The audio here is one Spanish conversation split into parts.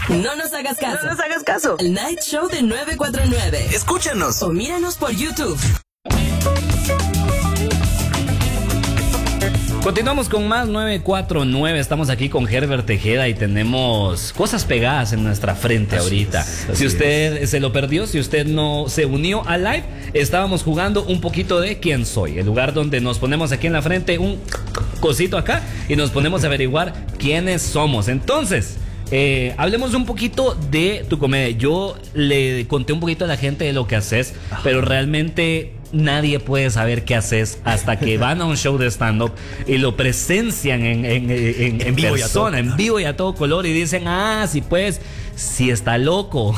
No nos hagas caso. No nos hagas caso. El Night Show de 949. Escúchanos O míranos por YouTube. Continuamos con más 949. Estamos aquí con Herbert Tejeda y tenemos cosas pegadas en nuestra frente ahorita. Si usted se lo perdió, si usted no se unió al live, estábamos jugando un poquito de ¿Quién soy? El lugar donde nos ponemos aquí en la frente un cosito acá y nos ponemos a averiguar quiénes somos. Entonces, hablemos un poquito de tu comedia. Yo le conté un poquito a la gente de lo que haces, pero realmente nadie puede saber qué haces hasta que van a un show de stand-up y lo presencian en vivo persona, en vivo y a todo color, y dicen, sí, pues, sí está loco.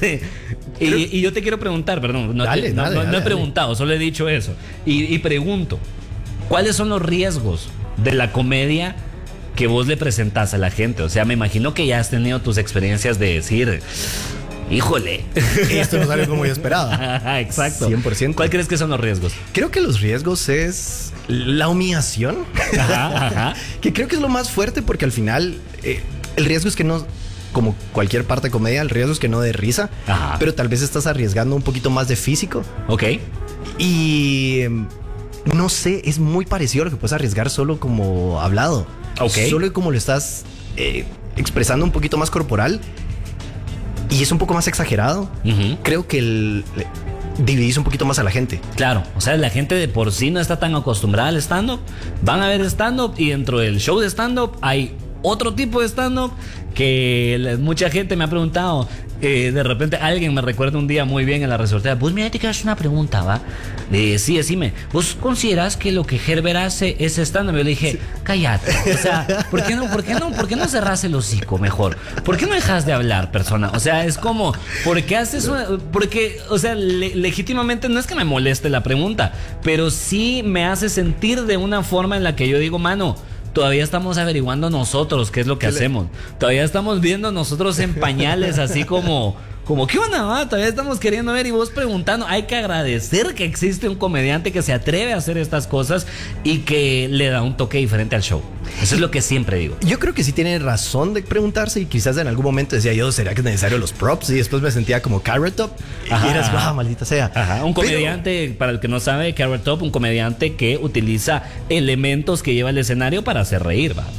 y yo te quiero preguntar, perdón, no he preguntado, solo he dicho eso. Y pregunto, ¿cuáles son los riesgos de la comedia que vos le presentás a la gente? O sea, me imagino que ya has tenido tus experiencias de decir, híjole, esto no sale como yo esperaba. Exacto. 100%. ¿Cuál crees que son los riesgos? Creo que los riesgos es la humillación. Ajá. Que creo que es lo más fuerte, porque al final el riesgo es que no, como cualquier parte de comedia, el riesgo es que no dé risa. Ajá. Pero tal vez estás arriesgando un poquito más de físico. Ok. Y no sé, es muy parecido a lo que puedes arriesgar solo como hablado. Okay. Solo como lo estás expresando un poquito más corporal y es un poco más exagerado. Creo que dividís un poquito más a la gente. Claro, o sea, la gente de por sí no está tan acostumbrada al stand-up. Van a ver stand-up y dentro del show de stand-up hay otro tipo de stand-up que mucha gente me ha preguntado. De repente alguien me recuerda un día muy bien en la resortera. Pues mira, te quiero hacer una pregunta, ¿va? Sí, decime, ¿vos considerás que lo que Herbert hace es stand-up? Yo le dije, sí. Cállate. O sea, ¿por qué no cerrás el hocico mejor? ¿Por qué no dejas de hablar, persona? O sea, es como, ¿por qué haces porque, o sea, legítimamente no es que me moleste la pregunta, pero sí me hace sentir de una forma en la que yo digo, mano, todavía estamos averiguando nosotros qué es lo que hacemos. Todavía estamos viendo nosotros en pañales, así como ¿qué onda, va? Todavía estamos queriendo ver y vos preguntando. Hay que agradecer que existe un comediante que se atreve a hacer estas cosas y que le da un toque diferente al show. Eso es lo que siempre digo. Yo creo que sí tiene razón de preguntarse, y quizás en algún momento decía yo, ¿sería que es necesario los props? Y después me sentía como Carrot Top. Y eras, maldita sea. Ajá. Un comediante, para el que no sabe, Carrot Top, un comediante que utiliza elementos que lleva al escenario para hacer reír, va.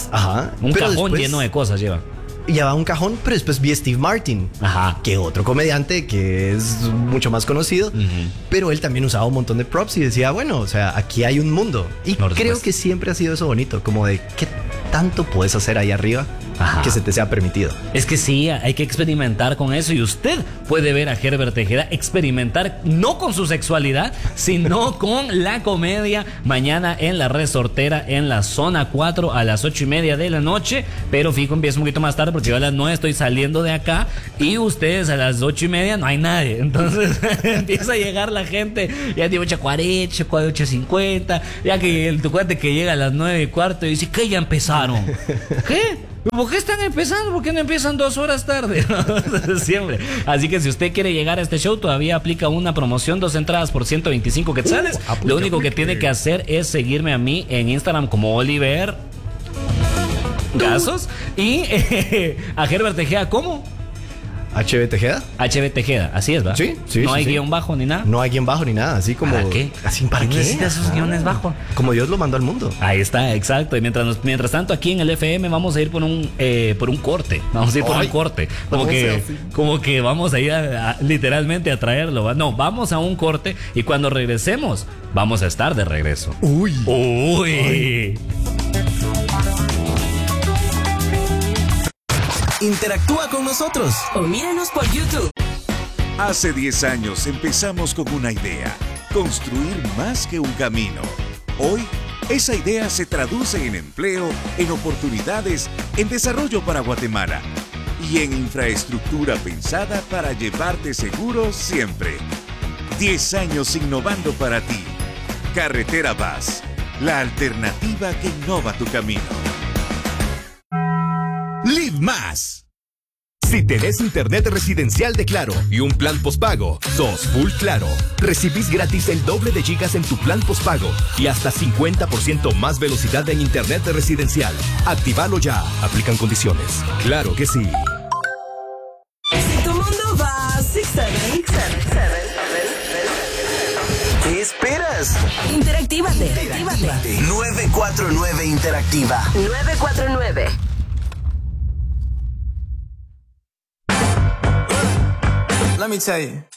Un cajón después, lleno de cosas lleva. Llevaba un cajón, pero después vi a Steve Martin, que otro comediante que es mucho más conocido, pero él también usaba un montón de props y decía, bueno, o sea, aquí hay un mundo. Y creo que siempre ha sido eso bonito, como de qué tanto puedes hacer ahí arriba que se te sea permitido. Es que sí, hay que experimentar con eso, y usted puede ver a Herbert Tejeda experimentar no con su sexualidad, sino con la comedia mañana en la Resortera, en la zona 4 a las 8:30 de la noche, pero fijo, empieza un poquito más tarde porque yo a las 9 estoy saliendo de acá y ustedes a las 8:30 no hay nadie, entonces empieza a llegar la gente, ya de 8:40, 8:50, ya que tu cuate que llega a las 9:15 y dice, ¿qué? Ya empezaron. ¿Qué? ¿Por qué están empezando? ¿Por qué no empiezan 2 horas tarde? Siempre. Así que si usted quiere llegar a este show, todavía aplica una promoción, 2 entradas por 125 quetzales. Lo único que tiene que hacer es seguirme a mí en Instagram como Oliver Gasos y a Herbert Tejeda, ¿cómo? HB Tejeda. HB Tejeda, así es, ¿va? Sí. No hay guión bajo ni nada. No hay guión bajo ni nada, así como. ¿Para qué? Así, ¿para qué? Necesitas esos guiones bajos. Como Dios lo mandó al mundo. Ahí está, exacto. Y mientras tanto, aquí en el FM vamos a ir por un corte. Vamos a ir por un corte. Como que vamos a ir literalmente a traerlo, ¿va? No, vamos a un corte y cuando regresemos, vamos a estar de regreso. Uy. Interactúa con nosotros o míranos por YouTube. Hace 10 años empezamos con una idea: construir más que un camino. Hoy, esa idea se traduce en empleo, en oportunidades, en desarrollo para Guatemala y en infraestructura pensada para llevarte seguro siempre. 10 años innovando para ti. Carretera Vaz, la alternativa que innova tu camino. Live Más. Si tenés internet residencial de Claro y un plan postpago, sos full Claro. Recibís gratis el doble de gigas en tu plan postpago y hasta 50% más velocidad en internet residencial. Actívalo ya. Aplican condiciones. Claro que sí. Actívate. 949 Interactiva. 949. Let me tell you.